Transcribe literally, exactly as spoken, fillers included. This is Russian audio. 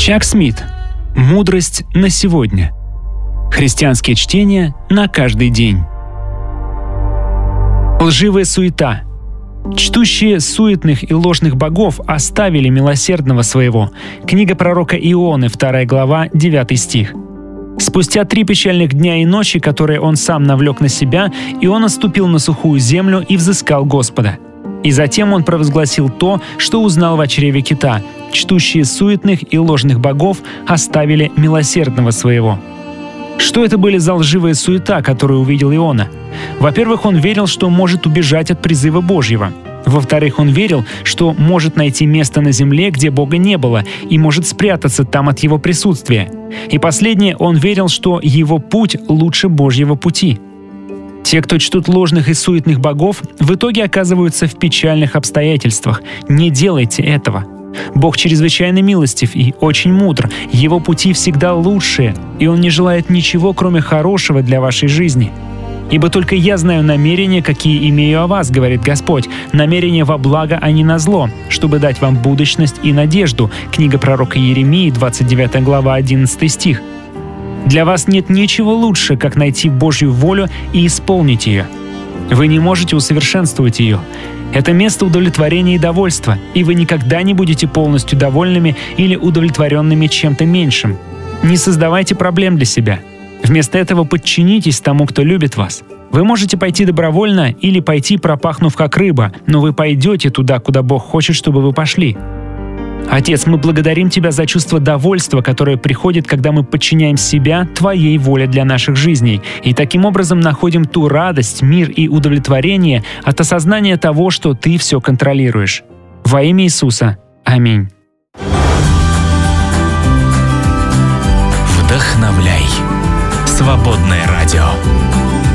Чак Смит. Мудрость на сегодня. Христианские чтения на каждый день. Лживая суета. Чтущие суетных и ложных богов оставили милосердного своего. Книга пророка Ионы, вторая глава, девятый стих. Спустя три печальных дня и ночи, которые он сам навлек на себя, Иона ступил на сухую землю и взыскал Господа. И затем он провозгласил то, что узнал в чреве кита. Чтущие суетных и ложных богов оставили милосердного своего. Что это были за лживая суета, которую увидел Иона? Во-первых, он верил, что может убежать от призыва Божьего. Во-вторых, он верил, что может найти место на земле, где Бога не было, и может спрятаться там от Его присутствия. И последнее, он верил, что его путь лучше Божьего пути. Те, кто чтут ложных и суетных богов, в итоге оказываются в печальных обстоятельствах. Не делайте этого. Бог чрезвычайно милостив и очень мудр. Его пути всегда лучшие, и Он не желает ничего, кроме хорошего для вашей жизни. «Ибо только я знаю намерения, какие имею о вас, — говорит Господь, — намерения во благо, а не на зло, чтобы дать вам будущность и надежду». Книга пророка Иеремии, двадцать девятая глава, одиннадцатый стих. Для вас нет ничего лучше, как найти Божью волю и исполнить ее. Вы не можете усовершенствовать ее. Это место удовлетворения и довольства, и вы никогда не будете полностью довольными или удовлетворенными чем-то меньшим. Не создавайте проблем для себя. Вместо этого подчинитесь тому, кто любит вас. Вы можете пойти добровольно или пойти, пропахнув как рыба, но вы пойдете туда, куда Бог хочет, чтобы вы пошли. Отец, мы благодарим Тебя за чувство довольства, которое приходит, когда мы подчиняем себя Твоей воле для наших жизней, и таким образом находим ту радость, мир и удовлетворение от осознания того, что Ты все контролируешь. Во имя Иисуса. Аминь. Вдохновляй. Свободное радио.